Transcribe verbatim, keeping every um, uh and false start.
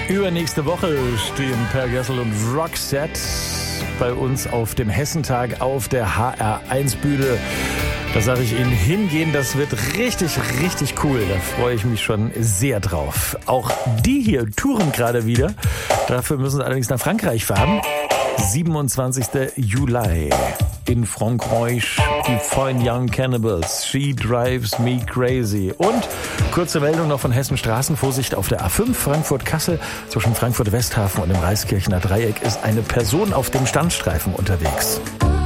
Übernächste Woche stehen Per Gessel und Roxette bei uns auf dem Hessentag auf der H R eins Bühne. Da sage ich Ihnen, hingehen, das wird richtig, richtig cool. Da freue ich mich schon sehr drauf. Auch die hier touren gerade wieder. Dafür müssen sie allerdings nach Frankreich fahren. siebenundzwanzigsten Juli in Frankreich, die Fine Young Cannibals, She Drives Me Crazy. Und kurze Meldung noch von Hessen Straßen, Vorsicht auf der A fünf Frankfurt-Kassel. Zwischen Frankfurt-Westhafen und dem Reiskirchener Dreieck ist eine Person auf dem Standstreifen unterwegs.